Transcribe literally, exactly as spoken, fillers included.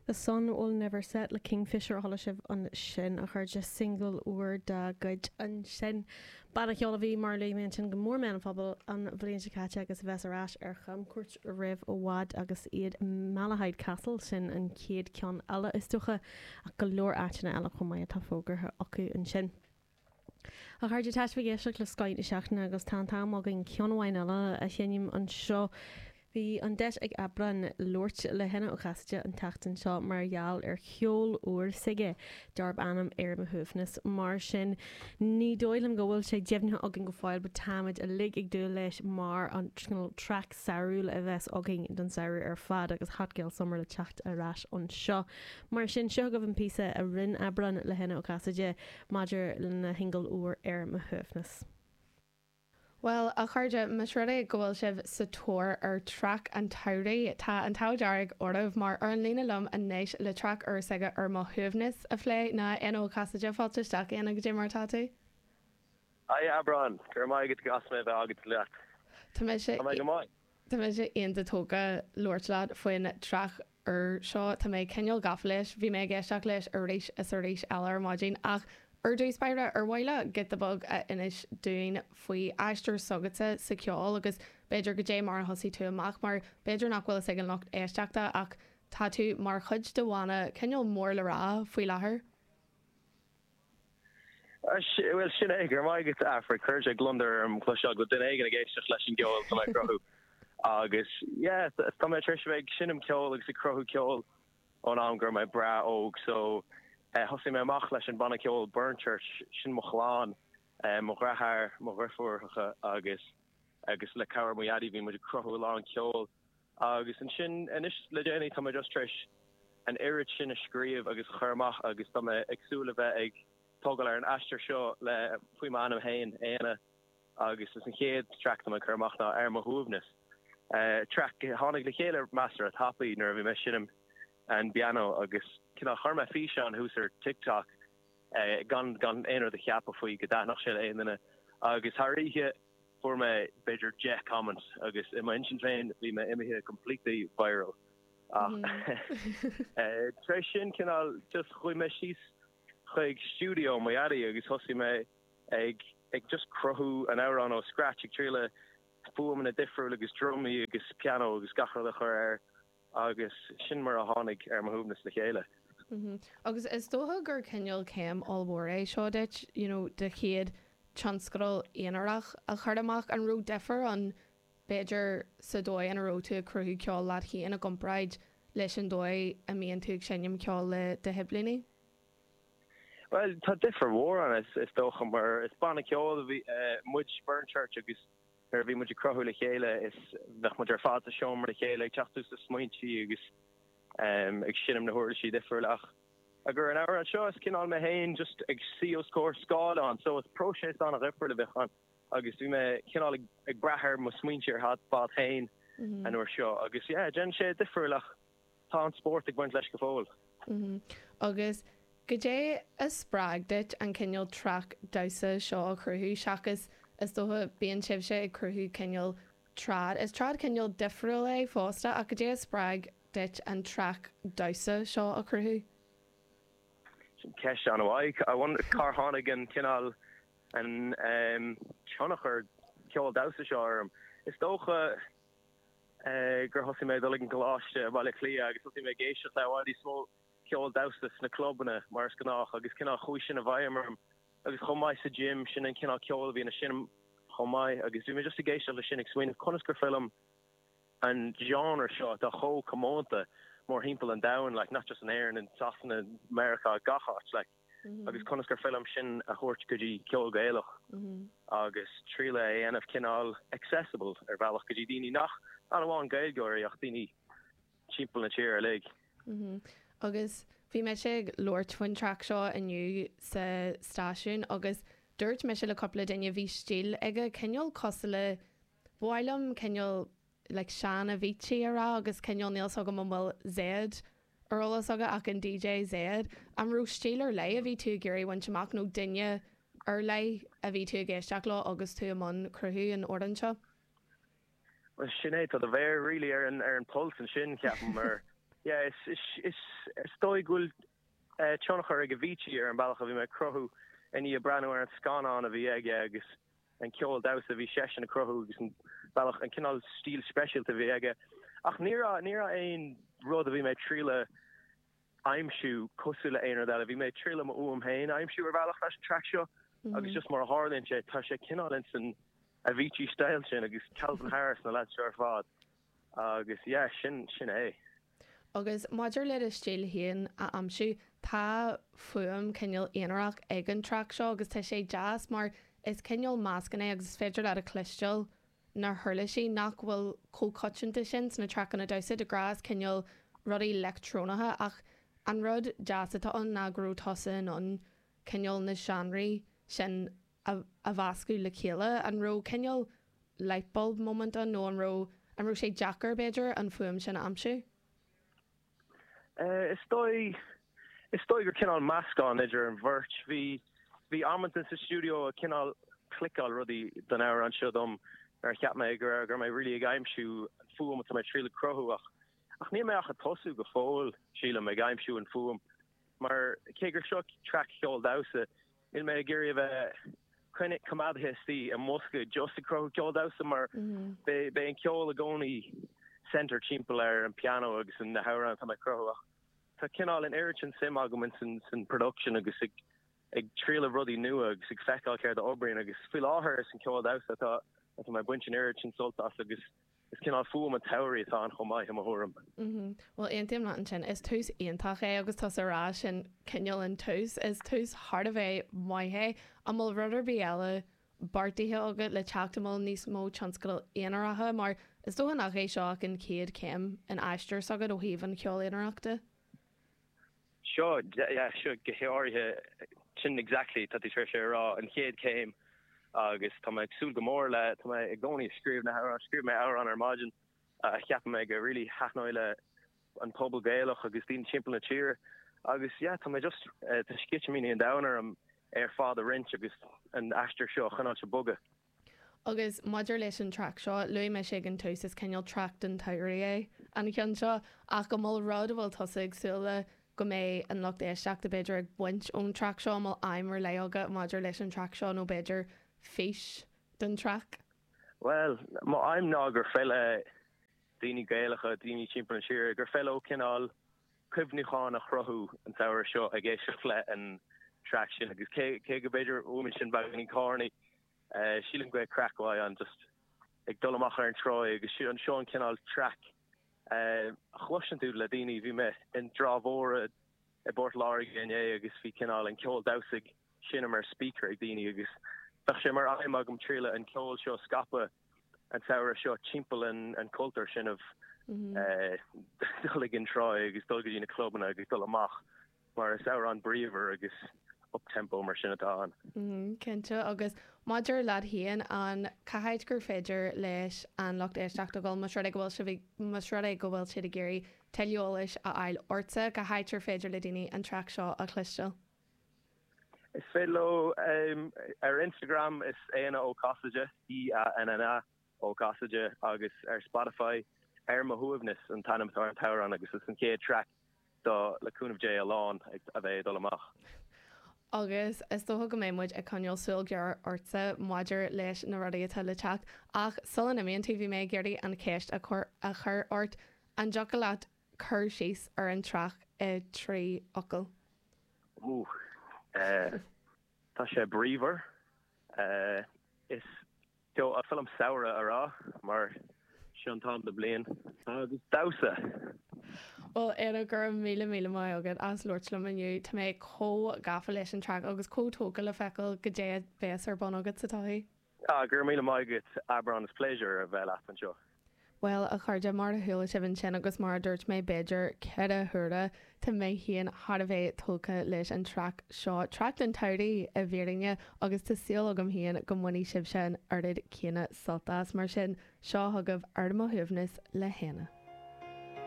The sun will never set le Kingfisher hola sibh an sin a chuir just single uair da good an sin. Bana ceola bhí mar le mention go mór men phobal an bhléonn caite agus bheits arás ar chum cuairt ribh ó bhád agus iad Malahide Castle sin an céad ceann eile is tucha a go leor áitina eile chum mai tá fógartha acu an sin. A chuir de teis bhgéisteach le Skype i seachna agus tá tá má gin ceanhhain eile a chénim an seo. Bhí an deis ag abran loirt le henne ó chaiste an tatan seo margheall ar cheol uair sige darb anam ar mo thuafnas mar sin ní dóilm go bhfuil sé deimhnithe agin go fáil ba táid a lig ag dú leis mar an track saoúil a bheits agin don saoú ar fad agus hatgeil somar le techt arás an seo. Mar sin seo go bhan písa a rinn abran le henne ó chaiste maidir lena hingal uair ar mo thuafnas. Well, a chuirde mas rudé go bhfuil sibh sa tóir ar track an tairí tá an tádearg ormh mar ar an lína lom a néis le track ar saige ar má thuamhnas a phlé na nó casaide fáilteisteach ana go dé mar tátaí? Ai Abran, gur mai go gas mé bheith agat leat. Tá mé sé Tá mé sé aon de tóga loirtlaad faoin track ar seo tá mé ceol gaf leis, bhí mé ggéisteach leis ar rééis is ar rééis eile mádín ach Ar dús beire ar bhile get the bug a inis dúin faoi eisteir sogate sa ceol agus beidir go dé mar hosí tú amach mar beidir nachhfuil ag an locht éisteachta ach tá tú mar chud do bhána ceol mór le rá faoi láthair? Bhfuil sin é gur mai go Afra chuir ag glundar an chluiseach go duine éigen a ggéisteach leis an ceol sa crothú agus tá mé tris bheith sinnam ceol agus sa crothú ceol ón am gur mai bra óg so Uh, Hosi me mach leis an banna ceol Burnchurch sin mo chláán mo rathir mo rifuircha agus agus le cabhar mo iadí bhí mu crothú lá an ceol agus an sin inis le déanaine tá just tris an irid sin a scríomh agus chuirmach agus tá agsúla bheith ag tógal ar an aisteir seo le faoi manam hain éana agus is an chéad track am chuirmach ná ar mo thuamhnas. Uh, track tháinig le chéile master a tapaí nuair bhí me sinnim an piano agus kina harma fi an húsar TikTok uh, gan gan ein de chiaappa foi go nach se ein agus haríhe for me beidir jet comments agus in my engine train vi me imime completely viral mm. uh, tre sin kin just chu me sis chuig studio mai adi agus hosi me ag ag just crohu an hour an o scratch ag trile fu in a differ agus drummy agus piano agus gachar le chur agus sin mar a hánig ar ma húbnas le chéile. Mm-hmm. Agus is dótha gur ceol céim allhór é seo deit, you know, de chéad transcroil éanaach a chuirdaach an ró defer an beidir sa dói an a ró tú cruthú ceol leat hí ina gompraid leis an dói a míon tú sénim ceol le de hiblini? Well, tá differ mór an is is dócha mar is banna ceol bhí muid Burnchurch agus er bhí muid crothú le chéile is bheith muid ar fád a seom mar le chéile teachú sa smaintí agus Um, ag sinnim na thuir si difriúach a gur an áir an seo is cinál me hain just ag síos scór scáil an so is próséis an a ripur le bheitchan agus bhí me cinál ag, ag brethir mo smuintear hat bad hain mm-hmm. an uair seo agus yeah, gen sé difriúach tá an sport ag buint leis go fóil. Mm-hmm. Agus go dé is sprágdait an cinneal track dausa seo a cruthú seachas is dótha bíon sibh sé ag cruthú cinneal trad is trad cinneal difriúil é fósta a go dé sprág dit an track dausa seo a cruthú? Ceist an bhaig I wonder car tháinig an cinál an um, teannachar ceol dausa seo arm. Is dócha uh, gur thosaí mé dul an gláiste bhile clí agus thosaí mé géiste le bhhaidí smó ceol dausas na clubbanna mar gannach agus cinná chuis sin a bhaimmarm agus chomáid sa gym sin an cinná ceol bhí na sin chomáid agus bhí mé just a géiste le sin ag swin conas gur film and genre shot the whole commanda more himple and down like not just an air and soften in America gachach like mm-hmm. agus conasker film shin a hort goji kill gaelach mm-hmm. agus trile and of kinal accessible er valach goji dini nach an one gael gory ach dini cheapel na chair leg mhm agus vi me sé Lord twin track shot and you sa station agus dirt me le couple dinne vi stil ige kenol kosle boilum kenol like Shanna Vici ara agus kenol nil soga mumble Zed Earl soga ach an D J Zed am ro steeler lei a vi tú Gary when chamak no dinne er lei a vi tú geistach lo agus tú amon cruhu an ordancha. Well sinné to the very really er an er an pulse and shin cap mer yeah, is is is stoi gul chonachar ag a vici ar an bailach a bhí me crothú any a brand ar an scan an a bhí ag agus an ceol daus a bhí sesin a crothú agus an bailach an cinál stíl special a bhí ag ach níra níra ein rud a bhí me tríle aimimsú cosúla éonar that a bhí me tríle ma uam hain aimimsú ar bailach leis track seo agus just mar a hálinn sé tá sé cinálinn san a vici style sin agus Calvin Harris na le seir fád agus yeah sin sin é. Agus maidir le is stíl híon a amsú tá fuam ceol éanaach ag an track seo agus tá sé jazz mar is ceol másascanna agus féidir le a clisteil nar thula sí nach bhfuil cócotanta sin na trachan na dosa de grás ceol rudí electrónathe ach an rud jazzatá an nagrú tosan an ceol na seanraí sin a bhascú le chéile an ro ceol lightbulb moment an nó an ro an ro sé Jackar beidir an fuam sin amsú. Uh, is stoi is stoi gur kinál mascán idir an virt hí hí ammantas sa studio a kinál clickál rudí den áir an siúdom ar cheap me gur gur mé ri ag aimimsú an fuam a mé tríle crothúach ach ní mé a tosú go fóil síle me aimimsú an fuam mar cé gur seo track cheol dasa il mé géir bheith chuinnig cumadhestí a Mosca just a crothú ceol dasa mar be be an ceol a gcónaí center chimpel ar an piano agus an na hauran tá croach Tá cinál an airchin sim agam san san production agus ag ag tríle rudí nua agus ag feáil ceir de obrion agus fi láthir san ceáil da atá atá mai buintin airchin soltas agus is cinál fuam an tairí atá an chomáid am thum. Mhm. Well aontaim ná an sin is tús aontach é agus tá ará sin ceol an tús is tús hard a bheith maithe am bhfuil rudidir bí eile bartaithe agad le teachtamil níos mó tionscail éanarathe mar is dó nach é seach an céad céim an eisteir sagad ó híomh an ceol éanarachta? Sure, yeah, sure, gehéirithe sin exactly tá trí sé rá an chéad céim agus tá meid súl gomór le tá ag gcónaí scríb na scríb me á an ar margin a cheap me go ri hathnáile an pobl géalach agus tín timp na tíir agus yeah, tá just tá skit mí an downer am ar fád a rint agus an eisteir seo chaná se boga. Agus maidir leis an track seo lu me sé an tús is ceol track den tairí é an cean seo ach go mó rud a bhfuil tosaigh súla go mé an locht éisteach a beidir ag buint ón track seo má aimimar le aga maidir leis an track seo nó beidir fís den track. Well má aim ná gur fellile daoine gaalacha daoine timp an siir gur fellow cinál cuimhníáin a chrothú an saoir seo a ggéisi le an track sin agus cé go beidir umin sin bagní cánaí Uh, sílim go crackháid an just ag dolamach ar an troi agus si an seán cinál track uh, chluisiú le daoine bhí me in drámhóra i bort láir gné agus bhí cinál an ceol dasaigh sin mar speaker ag daoine agus tá sé mar aim agam tríle an ceol seo scapa an saoir seo timppel an an cultúr sin of dullig an troi agus dulga dína clubbanna agus dolamach mar is saoir an bríomhar agus up tempo mar sin atá an. Cinnte agus maidir lead híon an caiid gur féidir leis an locht éisteach goil mas ag bhfuil si mas ag go bhfuil siad a géirí teolais a eil orta go haidir féidir le daoine an track seo a chluisteil. Is fé lo um, ar Instagram is éana ó Casaide í a nna ó Casaide agus ar Spotify ar ma thuamhnas an tanamtá an tauran agus is an céad track do leúnmh dé a lán a bheith dul amach. Agus is dótha go mémuid a chuneol súil gear orta maidir leis na rudaí atá le teach ach sulan na míon T V mé géirí an céist a chur a chur ort an joca leat chur síos ar an trach i trí ocail. Ú tá sé bríomhar is teo a film saora ará mar seantá de blian agus dasa. Well ar gur míle míle mai agad as Lordlam aniu tá méid có gafa leis an track agus cótóga le fecail go dé bés ar bon agad satáí. Ah, gur míle maigad Abrams pleasure a bheith an seo. Well a chuirde mar a thula sibn sin agus mar dúirt mé beidir cead a thura tá mé híon hard a bheith tóca leis an track seo track den tairí a bhérinne agus tá síl agam híon go mhaí sib sin ard cíine soltas mar sin seo thugah ardmthúbhnas le héna.